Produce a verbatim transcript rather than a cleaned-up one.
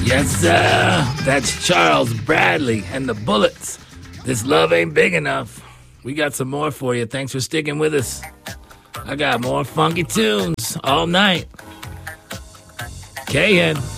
Yes, sir. That's Charles Bradley and the Bullets. This love ain't big enough. We got some more for you. Thanks for sticking with us. I got more funky tunes all night. K N.